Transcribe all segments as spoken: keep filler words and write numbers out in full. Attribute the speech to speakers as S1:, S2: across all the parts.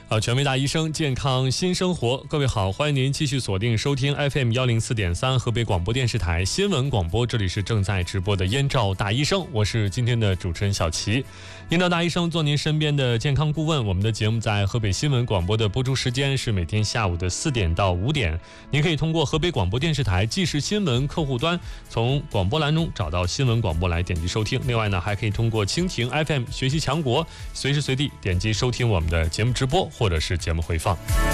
S1: 呃，权威大医生健康新生活，各位好，欢迎您继续锁定收听 F M 一零四点三河北广播电视台新闻广播，这里是正在直播的燕赵大医生，我是今天的主持人小齐。燕赵大医生做您身边的健康顾问，我们的节目在河北新闻广播的播出时间是每天下午的四点到五点，您可以通过河北广播电视台即时新闻客户端，从广播栏中找到新闻广播来点击收听。另外呢，还可以通过蜻蜓 F M 学习强国，随时随地点击收听我们的节目直播或者是节目回放。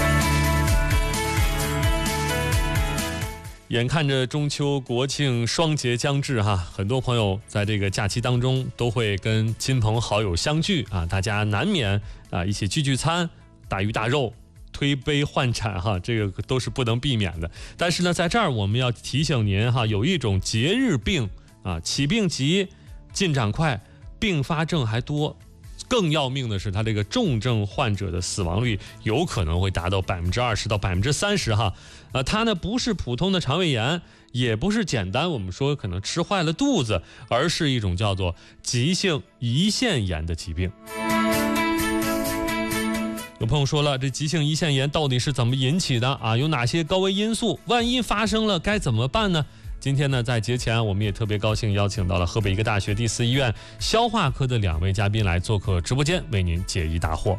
S1: 眼看着中秋国庆双节将至哈，很多朋友在这个假期当中都会跟亲朋好友相聚啊，大家难免啊一起聚聚餐，大鱼大肉，推杯换盏哈，这个都是不能避免的。但是呢，在这儿我们要提醒您哈，有一种节日病啊，起病急，进展快，并发症还多。更要命的是，它这个重症患者的死亡率有可能会达到百分之二十到百分之三十哈。呃，它呢不是普通的肠胃炎，也不是简单我们说可能吃坏了肚子，而是一种叫做急性胰腺炎的疾病。有朋友说了，这急性胰腺炎到底是怎么引起的啊？有哪些高危因素？万一发生了该怎么办呢？今天呢，在节前我们也特别高兴邀请到了河北医科大学第四医院消化科的两位嘉宾来做客直播间，为您解疑答惑。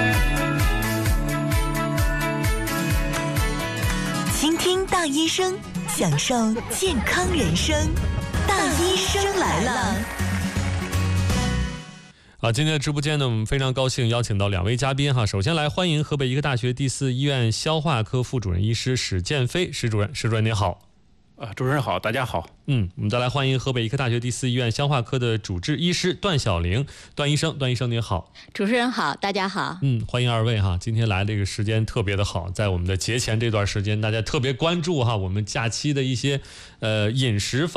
S2: 倾听大医生，享受健康人生。大医生来了。
S1: 好，今天的直播间呢，我们非常高兴邀请到两位嘉宾哈。首先来欢迎河北医科大学第四医院消化科副主任医师史建飞史主任，史主任您好。
S3: 啊，主持人好，大家好。
S1: 嗯，我们再来欢迎河北医科大学第四医院消化科的主治医师段晓玲，段医生，段医生您好。
S4: 主持人好，大家好。
S1: 嗯，欢迎二位哈，今天来这个时间特别的好，在我们的节前这段时间，大家特别关注哈我们假期的一些呃饮食方